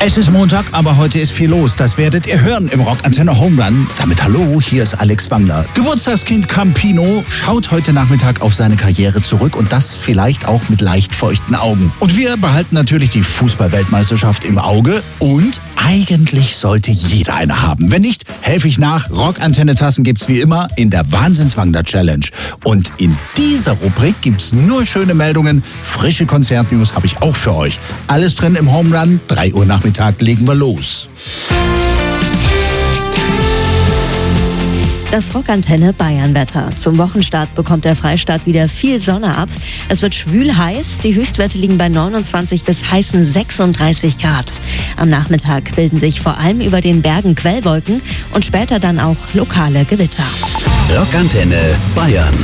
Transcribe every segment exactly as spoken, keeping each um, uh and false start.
Es ist Montag, aber heute ist viel los. Das werdet ihr hören im Rockantenne Home Run. Damit hallo, hier ist Alex Wagner. Geburtstagskind Campino schaut heute Nachmittag auf seine Karriere zurück und das vielleicht auch mit leicht feuchten Augen. Und wir behalten natürlich die Fußball-Weltmeisterschaft im Auge und eigentlich sollte jeder eine haben. Wenn nicht, helfe ich nach. Rockantenne-Tassen gibt's wie immer in der Wahnsinns-Wagner-Challenge. Und in dieser Rubrik gibt's nur schöne Meldungen. Frische Konzertnews habe ich auch für euch. Alles drin im Home Run. drei Uhr Nachmittag legen wir los. Das Rockantenne Bayern-Wetter. Zum Wochenstart bekommt der Freistaat wieder viel Sonne ab. Es wird schwül heiß. Die Höchstwerte liegen bei neunundzwanzig bis heißen sechsunddreißig Grad. Am Nachmittag bilden sich vor allem über den Bergen Quellwolken und später dann auch lokale Gewitter. Rockantenne Bayern.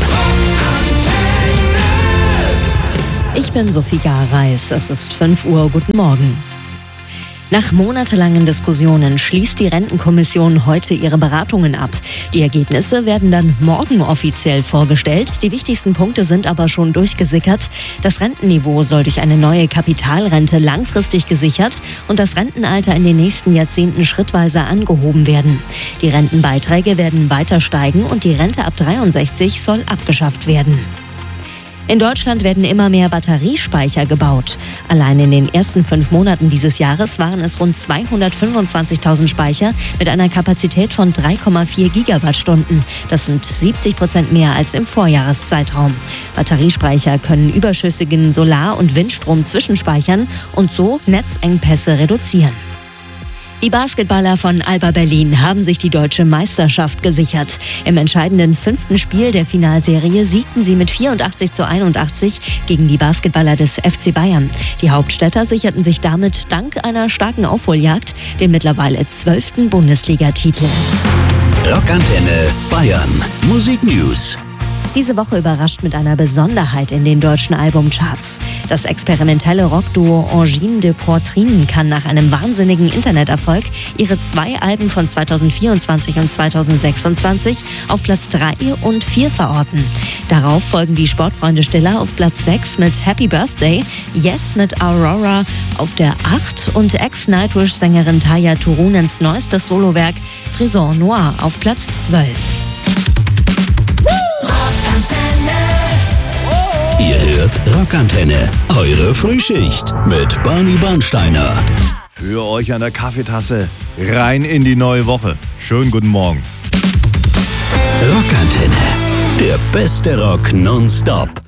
Ich bin Sophie Garreis. Es ist fünf Uhr. Guten Morgen. Nach monatelangen Diskussionen schließt die Rentenkommission heute ihre Beratungen ab. Die Ergebnisse werden dann morgen offiziell vorgestellt. Die wichtigsten Punkte sind aber schon durchgesickert. Das Rentenniveau soll durch eine neue Kapitalrente langfristig gesichert und das Rentenalter in den nächsten Jahrzehnten schrittweise angehoben werden. Die Rentenbeiträge werden weiter steigen und die Rente ab dreiundsechzig soll abgeschafft werden. In Deutschland werden immer mehr Batteriespeicher gebaut. Allein in den ersten fünf Monaten dieses Jahres waren es rund zweihundertfünfundzwanzigtausend Speicher mit einer Kapazität von drei Komma vier Gigawattstunden. Das sind siebzig Prozent mehr als im Vorjahreszeitraum. Batteriespeicher können überschüssigen Solar- und Windstrom zwischenspeichern und so Netzengpässe reduzieren. Die Basketballer von Alba Berlin haben sich die deutsche Meisterschaft gesichert. Im entscheidenden fünften Spiel der Finalserie siegten sie mit vierundachtzig zu einundachtzig gegen die Basketballer des F C Bayern. Die Hauptstädter sicherten sich damit dank einer starken Aufholjagd den mittlerweile zwölften Bundesligatitel. Rockantenne Bayern. Musik News. Diese Woche überrascht mit einer Besonderheit in den deutschen Albumcharts. Das experimentelle Rockduo Angine de Poitrine kann nach einem wahnsinnigen Interneterfolg ihre zwei Alben von zweitausendvierundzwanzig und zweitausendsechsundzwanzig auf Platz drei und vier verorten. Darauf folgen die Sportfreunde Stiller auf Platz sechs mit Happy Birthday, Yes mit Aurora auf der acht und Ex-Nightwish-Sängerin Tarja Turunens neuestes Solowerk Frison Noir auf Platz zwölf. Ihr hört Rockantenne, eure Frühschicht mit Barney Bernsteiner. Für euch an der Kaffeetasse rein in die neue Woche. Schönen guten Morgen. Rockantenne, der beste Rock nonstop.